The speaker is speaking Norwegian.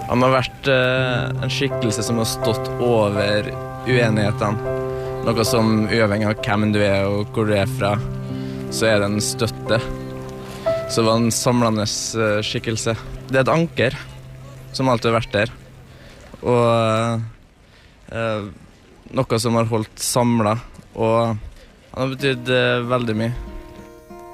Han har vært en skikkelse som har stått over uenighetene. Noe som uavhengig av hvem du er og hvor du er fra, så er det en støtte. Så det var en samlende skikkelse. Det er et anker som alltid har vært der. Og noe som har holdt samlet. Og han har betydd veldig mye.